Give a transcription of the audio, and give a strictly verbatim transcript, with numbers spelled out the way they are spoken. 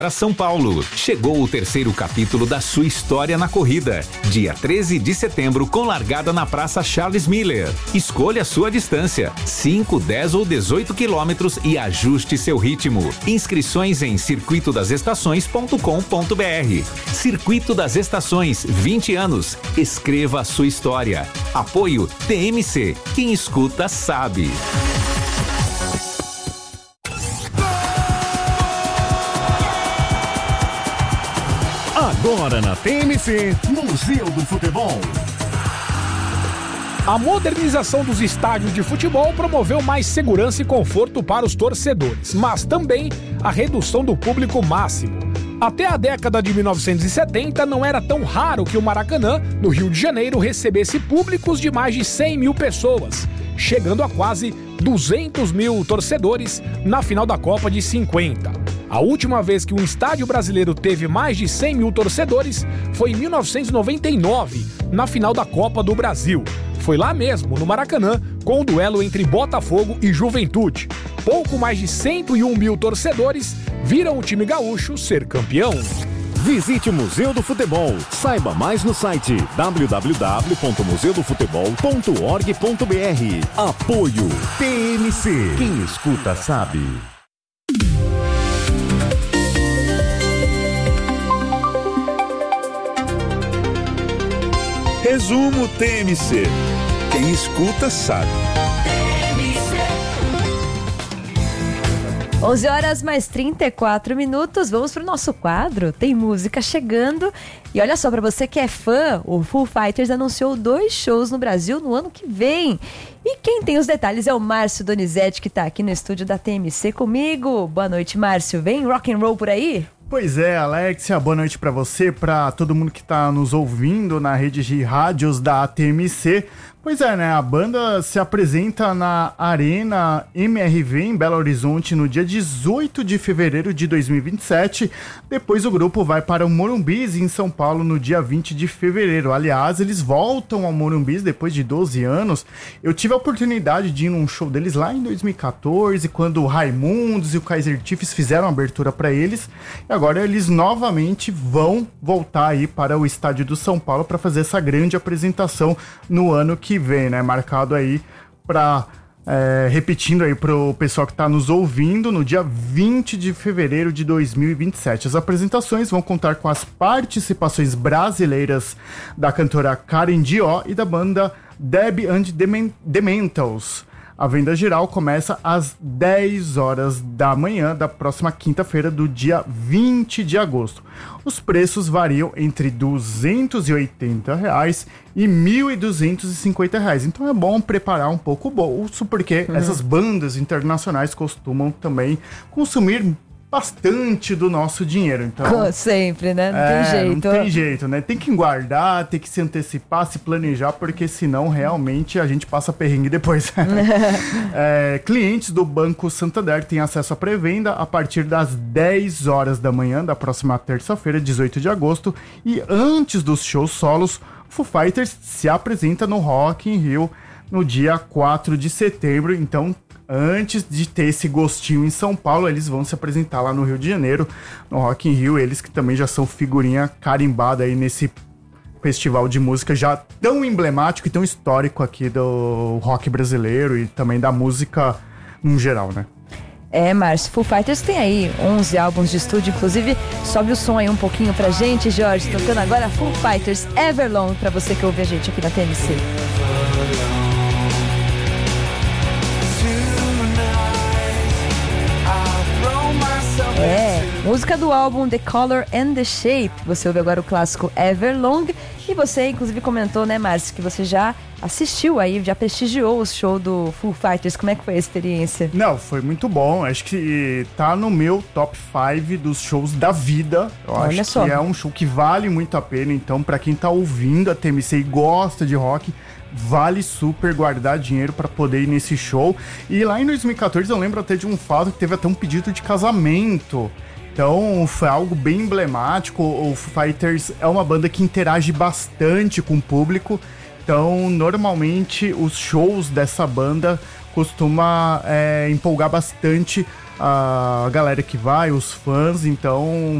Para São Paulo, chegou o terceiro capítulo da sua história na corrida. Dia treze de setembro, com largada na Praça Charles Miller. Escolha sua distância, cinco, dez ou dezoito quilômetros e ajuste seu ritmo. Inscrições em circuito das estações ponto com ponto br. Circuito das Estações, vinte anos. Escreva a sua história. Apoio T M C. Quem escuta sabe. Agora na T M C, Museu do Futebol. A modernização dos estádios de futebol promoveu mais segurança e conforto para os torcedores, mas também a redução do público máximo. Até a década de mil novecentos e setenta, não era tão raro que o Maracanã, no Rio de Janeiro, recebesse públicos de mais de cem mil pessoas, chegando a quase duzentos mil torcedores na final da Copa de cinquenta. A última vez que um estádio brasileiro teve mais de cem mil torcedores foi em mil novecentos e noventa e nove, na final da Copa do Brasil. Foi lá mesmo, no Maracanã, com o duelo entre Botafogo e Juventude. Pouco mais de cento e um mil torcedores viram o time gaúcho ser campeão. Visite o Museu do Futebol. Saiba mais no site w w w ponto museu do futebol ponto org ponto br. Apoio T M C. Quem escuta sabe. Resumo T M C. Quem escuta sabe. onze horas mais trinta e quatro minutos, vamos pro nosso quadro. Tem música chegando. E olha só, para você que é fã, o Foo Fighters anunciou dois shows no Brasil no ano que vem. E quem tem os detalhes é o Márcio Donizete, que tá aqui no estúdio da T M C comigo. Boa noite, Márcio. Vem rock and roll por aí? Pois é, Alexia, boa noite pra você, pra todo mundo que tá nos ouvindo na rede de rádios da T M C. Pois é, né, a banda se apresenta na Arena M R V em Belo Horizonte no dia dezoito de fevereiro de dois mil e vinte e sete. Depois o grupo vai para o Morumbis em São Paulo no dia vinte de fevereiro. Aliás, eles voltam ao Morumbis depois de doze anos. Eu tive a oportunidade de ir num show deles lá em dois mil e catorze, quando o Raimundos e o Kaiser Chiefs fizeram a abertura para eles. E agora eles novamente vão voltar aí para o estádio do São Paulo para fazer essa grande apresentação no ano que vem, né? Marcado aí para, é, repetindo aí pro pessoal que tá nos ouvindo, no dia vinte de fevereiro de dois mil e vinte e sete. As apresentações vão contar com as participações brasileiras da cantora Karen Dió e da banda Deb and the Mentals. A venda geral começa às dez horas da manhã da próxima quinta-feira, do dia vinte de agosto. Os preços variam entre duzentos e oitenta reais e mil duzentos e cinquenta reais. Então é bom preparar um pouco o bolso, porque uhum. essas bandas internacionais costumam também consumir bastante do nosso dinheiro. Então, sempre, né? Não é, tem jeito. Não tem jeito, né? Tem que guardar, tem que se antecipar, se planejar, porque senão realmente a gente passa perrengue depois. é, clientes do Banco Santander têm acesso à pré-venda a partir das dez horas da manhã da próxima terça-feira, dezoito de agosto, e antes dos shows solos, Foo Fighters se apresenta no Rock in Rio no dia quatro de setembro. Então, antes de ter esse gostinho em São Paulo, eles vão se apresentar lá no Rio de Janeiro, no Rock in Rio. Eles que também já são figurinha carimbada aí nesse festival de música já tão emblemático e tão histórico aqui do rock brasileiro e também da música no geral, né? É, Márcio, Foo Fighters tem aí onze álbuns de estúdio, inclusive sobe o som aí um pouquinho pra gente, Jorge, tocando agora Foo Fighters Everlong, pra você que ouve a gente aqui na T M C. É, música do álbum The Color and the Shape. Você ouve agora o clássico Everlong. E você, inclusive, comentou, né, Márcio, que você já assistiu aí, já prestigiou o show do Foo Fighters. Como é que foi a experiência? Não, foi muito bom. Acho que tá no meu top cinco dos shows da vida. Eu Olha acho só. que é um show que vale muito a pena. Então, pra quem tá ouvindo a T M C e gosta de rock, vale super guardar dinheiro pra poder ir nesse show. E lá em dois mil e catorze eu lembro até de um fato que teve até um pedido de casamento. Então foi algo bem emblemático. O Foo Fighters é uma banda que interage bastante com o público. Então normalmente os shows dessa banda costuma é, empolgar bastante a galera que vai, os fãs, então